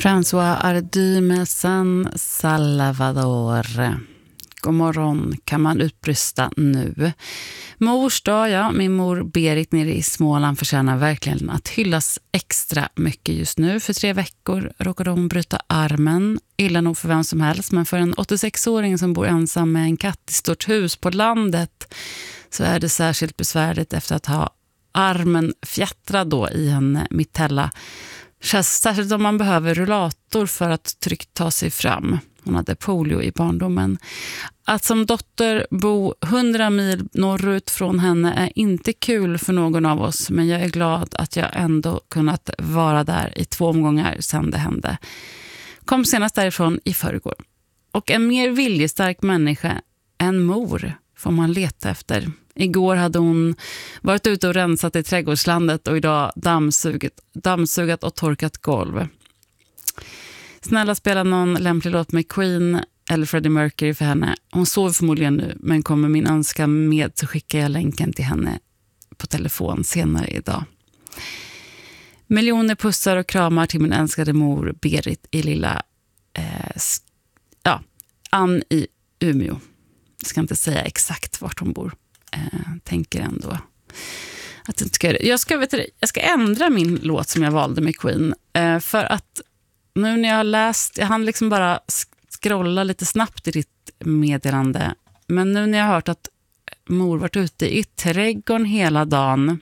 François Hardy med San Salvador. God morgon kan man utbrista nu. Mors dag, ja. Min mor Berit nere i Småland förtjänar verkligen att hyllas extra mycket just nu. För 3 veckor råkade hon bryta armen. Illa nog för vem som helst, men för en 86-åring som bor ensam med en katt i stort hus på landet så är det särskilt besvärligt efter att ha armen fjättrad då i en mitella. Särskilt om man behöver rullator för att tryggt ta sig fram. Hon hade polio i barndomen. Att som dotter bo 100 mil norrut från henne är inte kul för någon av oss. Men jag är glad att jag ändå kunnat vara där i 2 omgångar sedan det hände. Kom senast därifrån i förrgår. Och en mer viljestark människa än mor får man leta efter. Igår hade hon varit ute och rensat i trädgårdslandet och idag dammsugat och torkat golv. Snälla spela någon lämplig låt med Queen eller Freddie Mercury för henne. Hon sover förmodligen nu, men kommer min önskan med så skickar jag länken till henne på telefon senare idag. Miljoner pussar och kramar till min älskade mor Berit i lilla Ann i Umeå. Jag ska inte säga exakt vart hon bor. Tänker ändå att jag ska ändra min låt som jag valde med Queen. För att nu när jag har läst, jag hann liksom bara scrolla lite snabbt i ditt meddelande. Men nu när jag har hört att mor varit ute i trädgården hela dagen.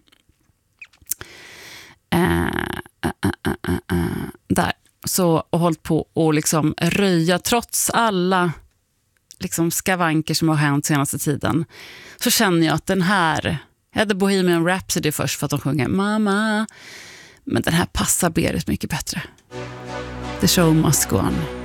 Där. Så, och hållit på och liksom röja trots alla liksom skavanker som har hänt senaste tiden. Så känner jag att den här, jag hade Bohemian Rhapsody först för att de sjunger Mamma. Men den här passar Berit mycket bättre. The show must go on.